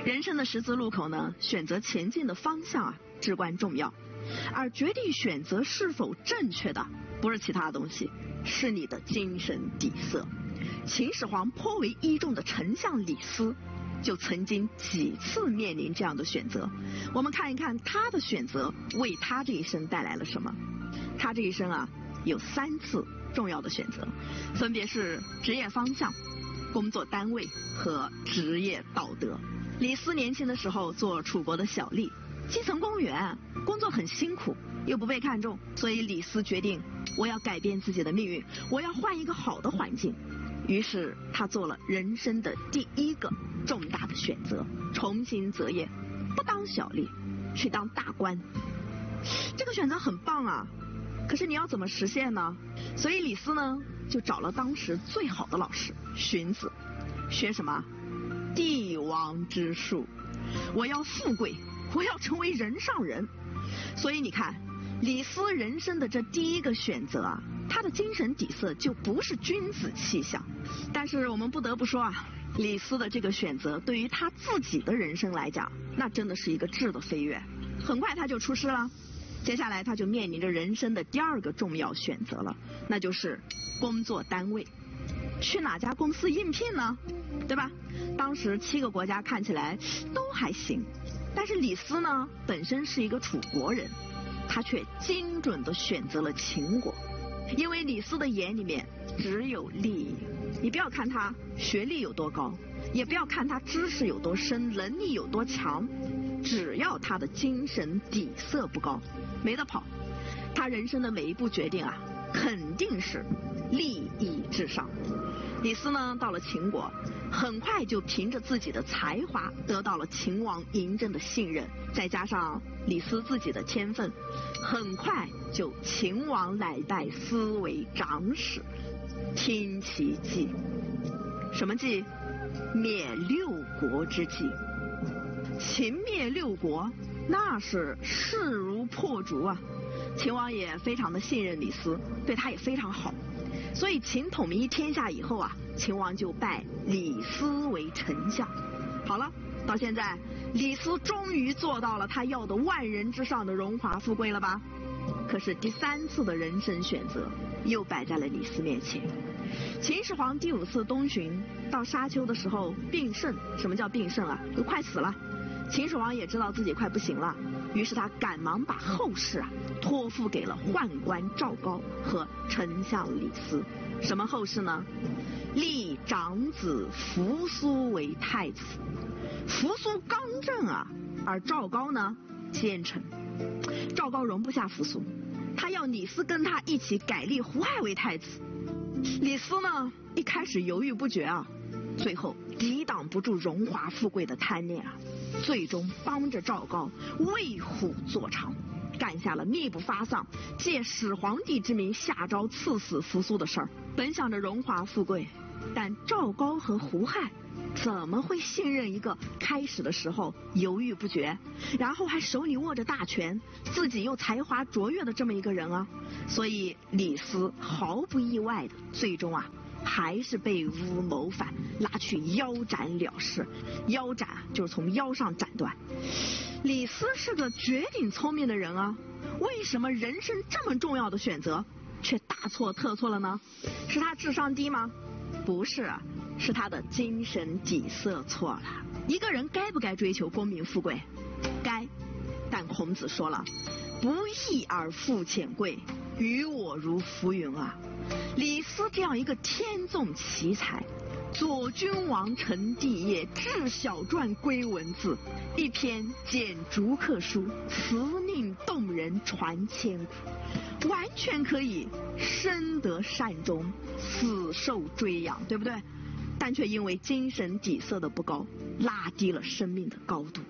人生的十字路口呢，选择前进的方向啊，至关重要。而决定选择是否正确的，不是其他东西，是你的精神底色。秦始皇颇为倚重的丞相李斯，就曾经几次面临这样的选择。我们看一看他的选择为他这一生带来了什么。他这一生啊，有3次重要的选择，分别是职业方向、工作单位和职业道德。李斯年轻的时候做楚国的小吏，基层公务员，工作很辛苦，又不被看重，所以李斯决定，我要改变自己的命运，我要换一个好的环境。于是他做了人生的第一个重大的选择，重新择业，不当小吏，去当大官。这个选择很棒啊，可是你要怎么实现呢？所以李斯呢，就找了当时最好的老师荀子，学什么？帝王之术。我要富贵，我要成为人上人。所以你看，李斯人生的这第一个选择啊，他的精神底色就不是君子气象。但是我们不得不说啊，李斯的这个选择对于他自己的人生来讲，那真的是一个质的飞跃。很快他就出师了，接下来他就面临着人生的第2个重要选择了，那就是工作单位。去哪家公司应聘呢？对吧？当时7个国家看起来都还行，但是李斯呢，本身是一个楚国人，他却精准地选择了秦国。因为李斯的眼里面只有利益。你不要看他学历有多高，也不要看他知识有多深，能力有多强，只要他的精神底色不高，没得跑。他人生的每一步决定啊，肯定是利益至上。李斯呢，到了秦国，很快就凭着自己的才华得到了秦王嬴政的信任，再加上李斯自己的天分，很快就秦王乃拜斯为长史，听其计。什么计？灭6国之计。秦灭6国，那是势如破竹啊！秦王也非常的信任李斯，对他也非常好。所以秦统一天下以后啊，秦王就拜李斯为丞相。好了，到现在李斯终于做到了他要的万人之上的荣华富贵了吧？可是第3次的人生选择又摆在了李斯面前。秦始皇第5次东巡到沙丘的时候病甚。什么叫病甚啊？都快死了。秦始皇也知道自己快不行了，于是他赶忙把后事啊托付给了宦官赵高和丞相李斯。什么后事呢？立长子扶苏为太子。扶苏刚正啊，而赵高呢奸臣。赵高容不下扶苏，他要李斯跟他一起改立胡亥为太子。李斯呢一开始犹豫不决啊，最后抵挡不住荣华富贵的贪念啊，最终帮着赵高为虎作伥，干下了秘不发丧，借始皇帝之名下诏赐死扶苏的事儿。本想着荣华富贵，但赵高和胡亥怎么会信任一个开始的时候犹豫不决，然后还手里握着大权，自己又才华卓越的这么一个人啊？所以李斯毫不意外的，最终啊还是被诬谋反，拉去腰斩了事。腰斩就是从腰上斩断。李斯是个绝顶聪明的人啊，为什么人生这么重要的选择却大错特错了呢？是他智商低吗？不是啊，是他的精神底色错了。一个人该不该追求功名富贵？该。但孔子说了，不义而富浅贵，于我如浮云啊。李斯这样一个天纵奇才，左君王承帝业，治小传归文字，一篇简竹刻书，辞令动人传千古，完全可以深得善终，死受追养，对不对？但却因为精神底色的不高，拉低了生命的高度。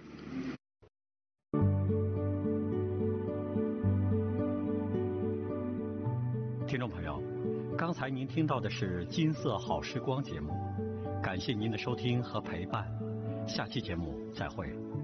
听众朋友，刚才您听到的是金色好时光节目，感谢您的收听和陪伴，下期节目再会。